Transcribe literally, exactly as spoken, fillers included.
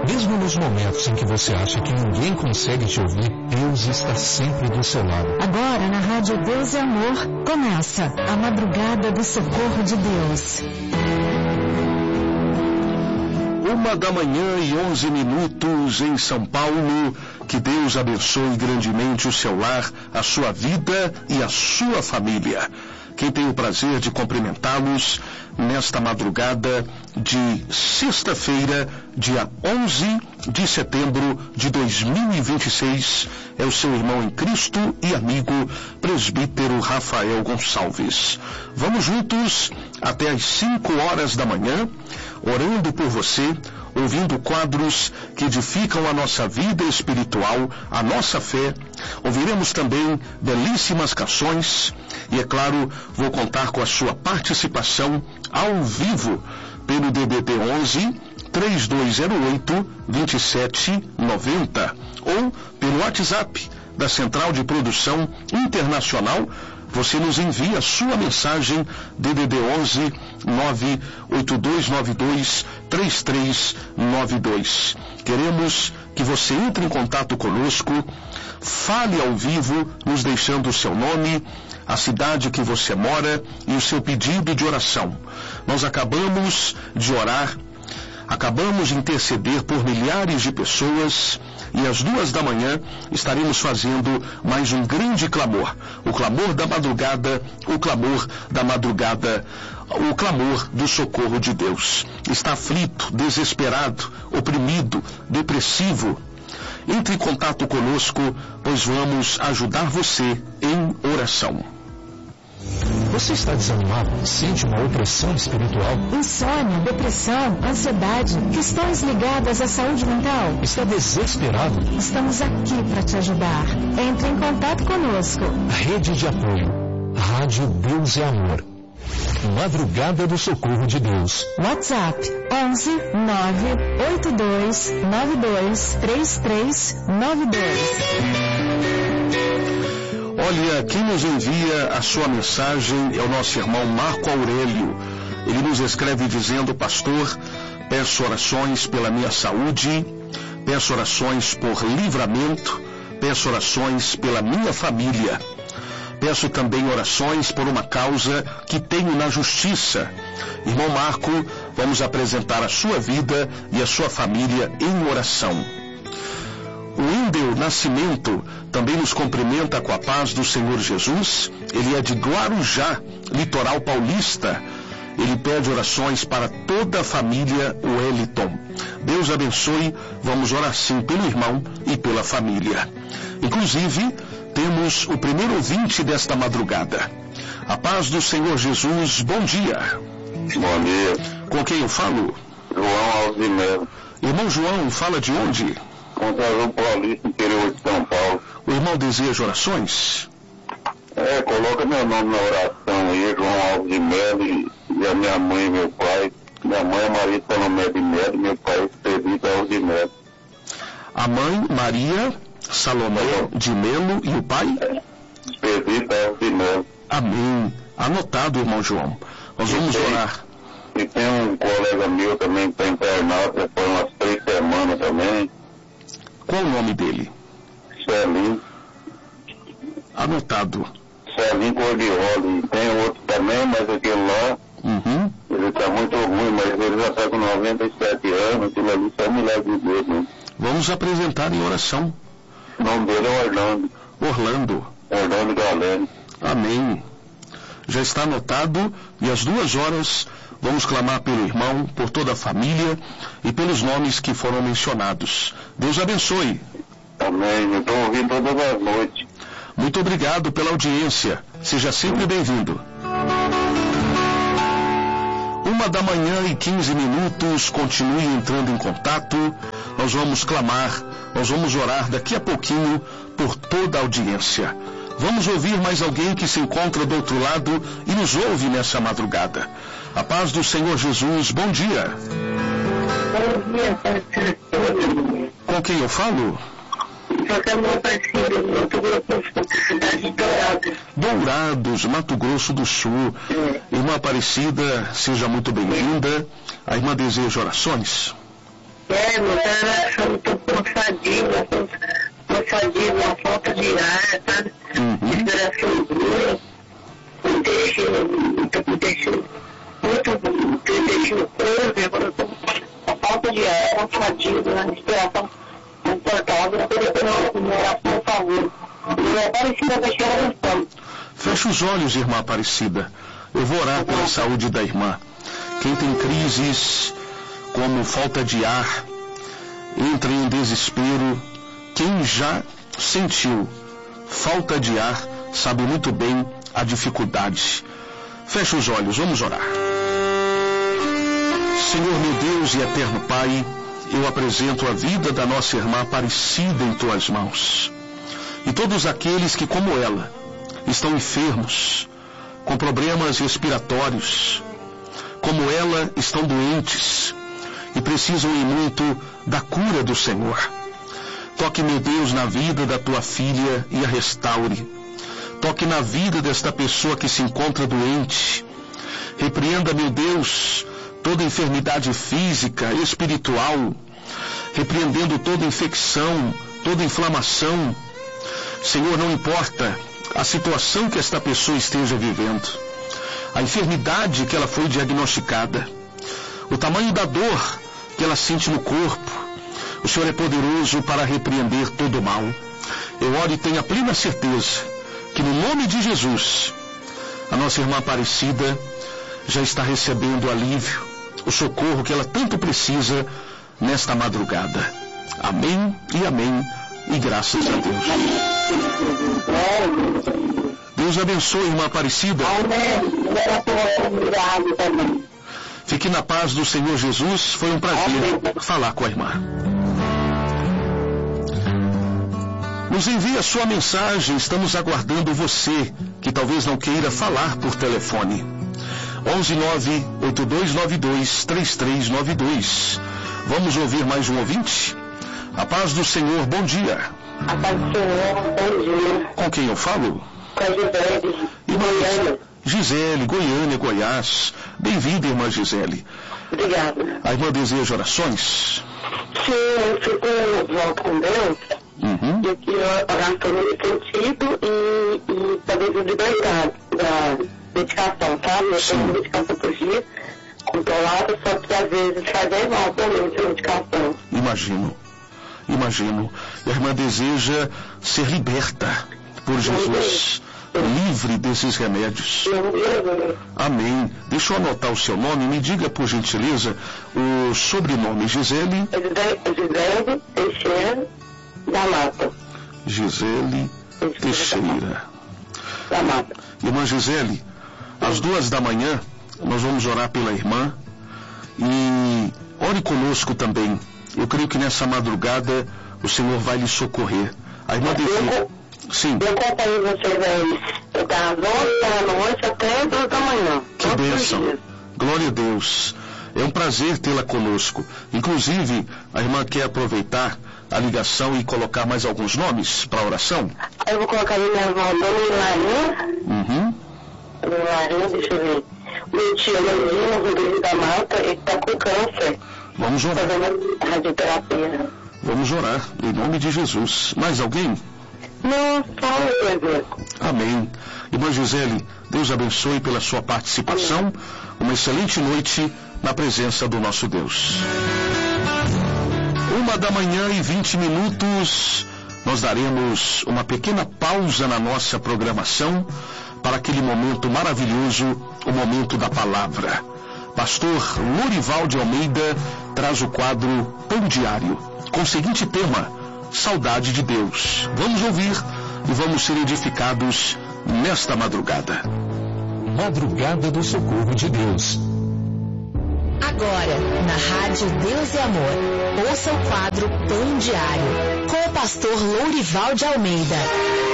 Mesmo nos momentos em que você acha que ninguém consegue te ouvir, Deus está sempre do seu lado. Agora, na Rádio Deus é Amor, começa a Madrugada do Socorro de Deus. Uma da manhã e onze minutos em São Paulo. Que Deus abençoe grandemente o seu lar, a sua vida e a sua família. Quem tem o prazer de cumprimentá-los nesta madrugada de sexta-feira, dia onze de setembro de dois mil e vinte e seis, é o seu irmão em Cristo e amigo, presbítero Rafael Gonçalves. Vamos juntos até às cinco horas da manhã, orando por você, ouvindo quadros que edificam a nossa vida espiritual, a nossa fé. Ouviremos também belíssimas canções e, é claro, vou contar com a sua participação ao vivo pelo D D D onze, três dois zero oito, dois sete nove zero ou pelo WhatsApp da Central de Produção Internacional. Você nos envia a sua mensagem D D D onze, nove oito dois nove dois, três três nove dois. Queremos que você entre em contato conosco, fale ao vivo, nos deixando o seu nome, a cidade que você mora e o seu pedido de oração. Nós acabamos de orar, acabamos de interceder por milhares de pessoas e às duas da manhã estaremos fazendo mais um grande clamor. O clamor da madrugada, o clamor da madrugada, o clamor do socorro de Deus. Está aflito, desesperado, oprimido, depressivo? Entre em contato conosco, pois vamos ajudar você em oração. Você está desanimado? Sente uma opressão espiritual? Insônia, depressão, ansiedade, questões ligadas à saúde mental? Está desesperado? Estamos aqui para te ajudar. Entre em contato conosco. Rede de apoio. Rádio Deus é Amor. Madrugada do Socorro de Deus. WhatsApp onze, nove oito dois nove dois, três três nove dois. Olha, quem nos envia a sua mensagem é o nosso irmão Marco Aurélio. Ele nos escreve dizendo: pastor, peço orações pela minha saúde, peço orações por livramento, peço orações pela minha família. Peço também orações por uma causa que tenho na justiça. Irmão Marco, vamos apresentar a sua vida e a sua família em oração. O Wendel Nascimento também nos cumprimenta com a paz do Senhor Jesus. Ele é de Guarujá, litoral paulista. Ele pede orações para toda a família Wellington. Deus abençoe. Vamos orar sim pelo irmão e pela família. Inclusive, temos o primeiro ouvinte desta madrugada. A paz do Senhor Jesus, bom dia. Bom dia. Com quem eu falo? João Alves de Melo. Irmão João, fala de onde? Contrazão Paulista, interior de São Paulo. O irmão deseja orações? É, coloca meu nome na oração aí, João Alves de Melo, e, e a minha mãe e meu pai. Minha mãe é Maria Salomé de Melo e meu pai é Expedito Alves de Melo. A mãe, Maria Salomé de Melo, e o pai? Expedito Alves de Melo. Amém. Anotado, irmão João. Nós vamos e tem, orar. E tem um colega meu também que está internado, já foi umas três semanas também. Qual o nome dele? Celinho. Anotado. Celinho Cordioli. Tem outro também, mas aquele lá, uhum. Ele está muito ruim, mas ele já está com noventa e sete anos, aquilo ali só milagre de Deus, né? Vamos apresentar em oração. O nome dele é Orlando. Orlando. Orlando Galeno. Amém. Já está anotado, e às duas horas vamos clamar pelo irmão, por toda a família e pelos nomes que foram mencionados. Deus abençoe. Amém. Eu estou ouvindo todas as noites. Muito obrigado pela audiência. Seja sempre bem-vindo. Uma da manhã e quinze minutos, continue entrando em contato. Nós vamos clamar, nós vamos orar daqui a pouquinho por toda a audiência. Vamos ouvir mais alguém que se encontra do outro lado e nos ouve nessa madrugada. A paz do Senhor Jesus, bom dia. Bom dia, pastor. Com quem eu falo? Sou Camila Aparecida, Mato Grosso do Sul, cidade de Dourados. Dourados, Mato Grosso do Sul. É. Irmã Aparecida, seja muito bem-vinda. A irmã deseja orações? É, meu coração muito cansadinho, cansadinho, uma falta de ar, sabe? Uhum. Respiração ruim, me deixando, me deixando muito, me deixando preso, agora eu tô com falta de ar, cansadinho, uma respiração insuportável, eu queria ter uma oração, por favor. E é parecida com a senhora. Feche os olhos, irmã Aparecida. Eu vou orar pela saúde da irmã. Quem tem crises como falta de ar, entra em desespero. Quem já sentiu falta de ar sabe muito bem a dificuldade. Feche os olhos, vamos orar. Senhor meu Deus e eterno Pai, eu apresento a vida da nossa irmã Aparecida em tuas mãos. E todos aqueles que, como ela, estão enfermos, com problemas respiratórios, como ela, estão doentes e precisam em muito da cura do Senhor. Toque, meu Deus, na vida da tua filha e a restaure. Toque na vida desta pessoa que se encontra doente. Repreenda, meu Deus, toda enfermidade física, espiritual, repreendendo toda infecção, toda inflamação. Senhor, não importa a situação que esta pessoa esteja vivendo, a enfermidade que ela foi diagnosticada, o tamanho da dor que ela sente no corpo, o Senhor é poderoso para repreender todo o mal. Eu oro e tenho a plena certeza que no nome de Jesus, a nossa irmã Aparecida já está recebendo o alívio, o socorro que ela tanto precisa nesta madrugada. Amém e amém. E graças a Deus. Deus abençoe, irmã Aparecida. Fique na paz do Senhor Jesus. Foi um prazer falar com a irmã. Nos envie a sua mensagem. Estamos aguardando você, que talvez não queira falar por telefone. onze nove oito dois nove dois três três nove dois. Vamos ouvir mais um ouvinte? A paz do Senhor, bom dia. A paz do Senhor, bom dia. Com quem eu falo? Com a Gisele, Goiânia. Gisele, Goiânia, Goiás. Bem-vinda, irmã Gisele. Obrigada. A irmã deseja orações? Sim, eu fico volto com Deus. Uhum. Eu queria orar por esse sentido e, e talvez eu libertar da medicação, sabe? Eu tenho medicação por dia, controlada, só que às vezes faz bem mal para mim essa medicação. Imagino. Imagino. E a irmã deseja ser liberta por Jesus, livre desses remédios. Amém. Deixa eu anotar o seu nome. Me diga, por gentileza, o sobrenome. Gisele? Gisele Teixeira da Mata. Gisele Teixeira da Mata. Irmã Gisele, às duas da manhã, nós vamos orar pela irmã e ore conosco também. Eu creio que nessa madrugada o Senhor vai lhe socorrer. A irmã deseja... Sim. Eu acompanho vocês aí das onze da noite até duas da manhã. Que bênção. Glória a Deus. É um prazer tê-la conosco. Inclusive, a irmã quer aproveitar a ligação e colocar mais alguns nomes para a oração? Eu vou colocar aí minha avó, Dona Hilarinha. Uhum. Dona Hilarinha, deixa eu ver. Meu tio Leandrinho, Rodrigo da Mata, ele está com câncer. Vamos orar. Fazendo radioterapia. Vamos orar, em nome de Jesus. Mais alguém? Não, só o bebê. Amém. Irmã Gisele, Deus abençoe pela sua participação. Amém. Uma excelente noite na presença do nosso Deus. Uma da manhã e vinte minutos, nós daremos uma pequena pausa na nossa programação para aquele momento maravilhoso, o momento da palavra. Pastor Lourival de Almeida traz o quadro Pão Diário, com o seguinte tema: Saudade de Deus. Vamos ouvir e vamos ser edificados nesta madrugada. Madrugada do Socorro de Deus. Agora, na Rádio Deus e Amor, ouça o quadro Pão Diário, com o pastor Lourival de Almeida.